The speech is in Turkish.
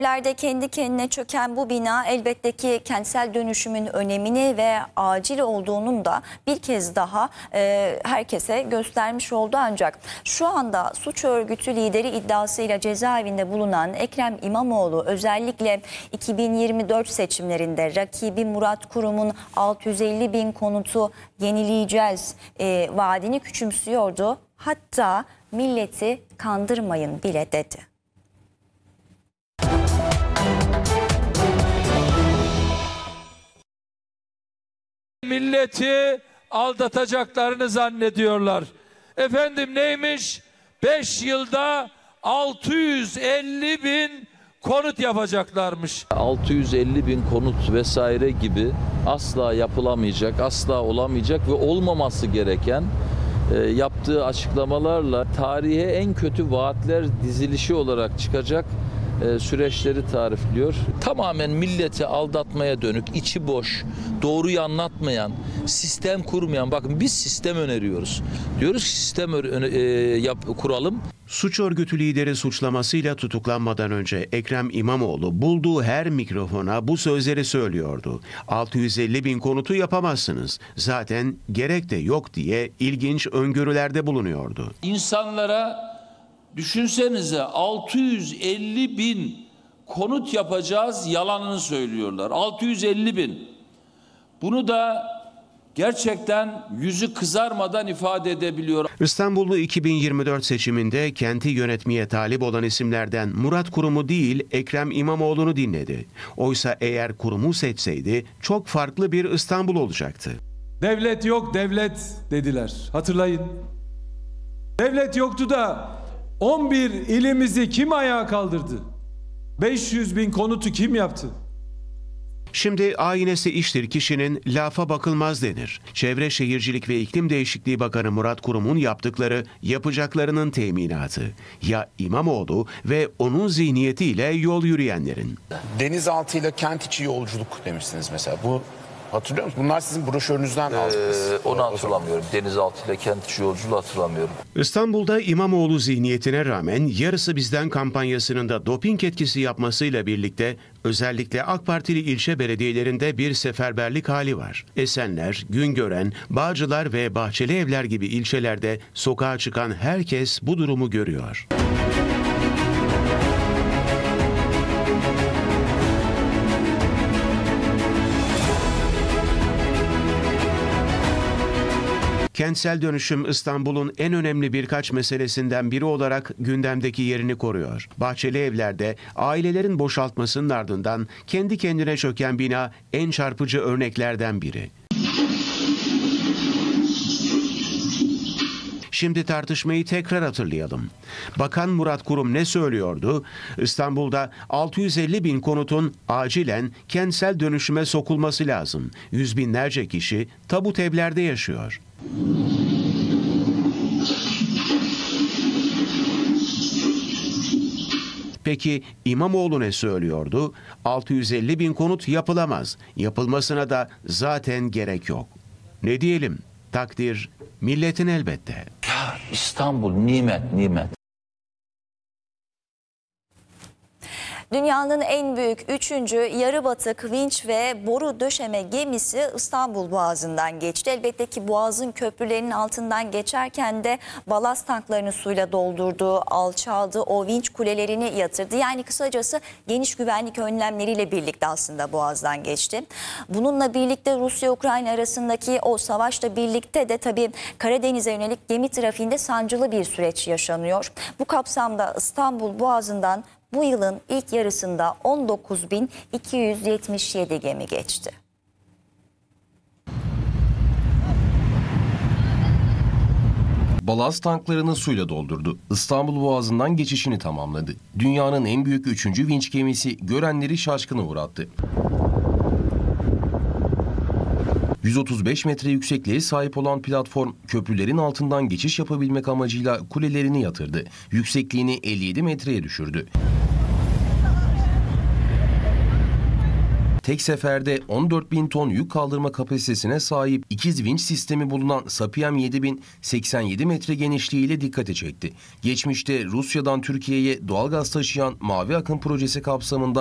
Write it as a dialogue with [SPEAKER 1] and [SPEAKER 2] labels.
[SPEAKER 1] Lerde kendi kendine çöken bu bina elbette ki kentsel dönüşümün önemini ve acil olduğunun da bir kez daha herkese göstermiş oldu. Ancak şu anda suç örgütü lideri iddiasıyla cezaevinde bulunan Ekrem İmamoğlu özellikle 2024 seçimlerinde rakibi Murat Kurum'un 650 bin konutu yenileyeceğiz vaadini küçümsüyordu. Hatta milleti kandırmayın bile dedi.
[SPEAKER 2] Milleti aldatacaklarını zannediyorlar. Efendim neymiş? 5 yılda 650 bin konut yapacaklarmış.
[SPEAKER 3] 650 bin konut vesaire gibi asla yapılamayacak, asla olamayacak ve olmaması gereken yaptığı açıklamalarla tarihe en kötü vaatler dizilişi olarak çıkacak süreçleri tarifliyor. Tamamen milleti aldatmaya dönük, içi boş, doğruyu anlatmayan, sistem kurmayan, bakın biz sistem öneriyoruz. Diyoruz ki sistem kuralım.
[SPEAKER 4] Suç örgütü lideri suçlamasıyla tutuklanmadan önce Ekrem İmamoğlu bulduğu her mikrofona bu sözleri söylüyordu. 650 bin konutu yapamazsınız. Zaten gerek de yok diye ilginç öngörülerde bulunuyordu.
[SPEAKER 2] İnsanlara düşünsenize 650 bin konut yapacağız yalanını söylüyorlar. 650 bin. Bunu da gerçekten yüzü kızarmadan ifade edebiliyor.
[SPEAKER 4] İstanbullu 2024 seçiminde kenti yönetmeye talip olan isimlerden Murat Kurum'u değil Ekrem İmamoğlu'nu dinledi. Oysa eğer Kurum'u seçseydi çok farklı bir İstanbul olacaktı.
[SPEAKER 5] Devlet yok devlet dediler. Hatırlayın. Devlet yoktu da 11 ilimizi kim ayağa kaldırdı? 500 bin konutu kim yaptı?
[SPEAKER 4] Şimdi aynesi iştir kişinin lafa bakılmaz denir. Çevre Şehircilik ve İklim Değişikliği Bakanı Murat Kurum'un yaptıkları yapacaklarının teminatı. Ya İmamoğlu ve onun zihniyetiyle yol yürüyenlerin.
[SPEAKER 6] Denizaltı ile kent içi yolculuk demişsiniz mesela. Bu hatırlıyor musunuz? Bunlar sizin broşürünüzden aldınız.
[SPEAKER 3] Onu hatırlamıyorum. Denizaltı ile kent içi yolculuğu hatırlamıyorum.
[SPEAKER 4] İstanbul'da İmamoğlu zihniyetine rağmen Yarısı Bizden kampanyasının da doping etkisi yapmasıyla birlikte özellikle AK Partili ilçe belediyelerinde bir seferberlik hali var. Esenler, Güngören, Bağcılar ve Bahçelievler gibi ilçelerde sokağa çıkan herkes bu durumu görüyor. Kentsel dönüşüm İstanbul'un en önemli birkaç meselesinden biri olarak gündemdeki yerini koruyor. Bahçelievler'de ailelerin boşaltmasının ardından kendi kendine çöken bina en çarpıcı örneklerden biri. Şimdi tartışmayı tekrar hatırlayalım. Bakan Murat Kurum ne söylüyordu? İstanbul'da 650 bin konutun acilen kentsel dönüşüme sokulması lazım. Yüz binlerce kişi tabut evlerde yaşıyor. Peki İmamoğlu ne söylüyordu? 650 bin konut yapılamaz. Yapılmasına da zaten gerek yok. Ne diyelim? Takdir milletin elbette.
[SPEAKER 3] Ya İstanbul nimet, nimet.
[SPEAKER 1] Dünyanın en büyük 3. yarı batık vinç ve boru döşeme gemisi İstanbul Boğazı'ndan geçti. Elbette ki Boğaz'ın köprülerinin altından geçerken de balast tanklarını suyla doldurdu, alçaldı, o vinç kulelerini yatırdı. Yani kısacası geniş güvenlik önlemleriyle birlikte aslında Boğaz'dan geçti. Bununla birlikte Rusya-Ukrayna arasındaki o savaşla birlikte de tabii Karadeniz'e yönelik gemi trafiğinde sancılı bir süreç yaşanıyor. Bu kapsamda İstanbul Boğazı'ndan bu yılın ilk yarısında 19.277 gemi geçti.
[SPEAKER 7] Balast tanklarını suyla doldurdu. İstanbul Boğazı'ndan geçişini tamamladı. Dünyanın en büyük 3. vinç gemisi görenleri şaşkına uğrattı. 135 metre yüksekliğe sahip olan platform köprülerin altından geçiş yapabilmek amacıyla kulelerini yatırdı. Yüksekliğini 57 metreye düşürdü. Tek seferde 14.000 ton yük kaldırma kapasitesine sahip ikiz vinç sistemi bulunan Sapiem 7000 87 metre genişliğiyle dikkati çekti. Geçmişte Rusya'dan Türkiye'ye doğalgaz taşıyan Mavi Akım projesi kapsamında